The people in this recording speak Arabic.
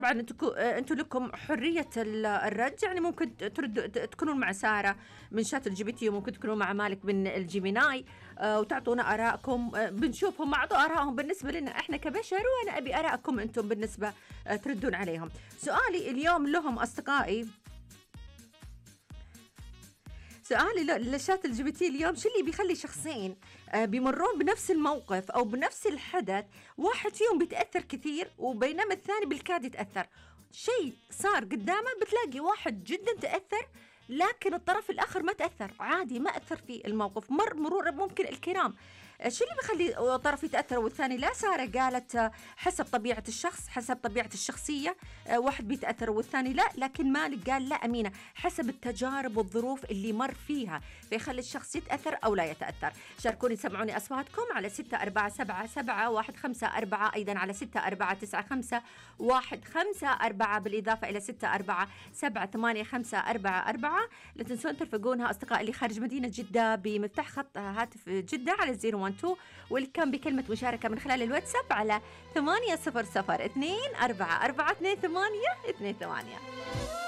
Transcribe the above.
طبعًا أنتم لكم حرية الرَّد، يعني ممكن تكونون مع سارة من ChatGPT وممكن تكونون مع مالك من الGemini، وتعطونا آراءكم، بنشوف هم عطوا آرائهم بالنسبة لنا إحنا كبشر، وأنا أبي آراءكم أنتم بالنسبة تردون عليهم. سؤالي اليوم لهم أصدقائي، سؤالي لشات الجي بي تي اليوم، شو اللي بيخلي شخصين بيمرون بنفس الموقف أو بنفس الحدث، واحد فيهم بيتأثر كثير وبينما الثاني بالكاد يتأثر؟ شيء صار قدامه بتلاقي واحد جدا تأثر لكن الطرف الآخر ما تأثر، عادي ما أثر في الموقف، مرور ممكن الكرام. شو اللي بيخلي طرف يتأثر والثاني لا؟ سارة قالت حسب طبيعة الشخص، حسب طبيعة الشخصية، واحد بيتأثر والثاني لا، لكن مالك قال لا أمينة حسب التجارب والظروف اللي مر فيها فيخلي الشخص يتأثر أو لا يتأثر. شاركوني سمعوني أصواتكم على 64777154، أيضا على 64951554، بالإضافة إلى 64785844. لا تنسون ترفقونها أصدقاء اللي خارج مدينة جدة بمفتاح خط هاتف جدة على 012، واللي كان بكلمة مشاركة من خلال الواتساب على 800 244 28 28.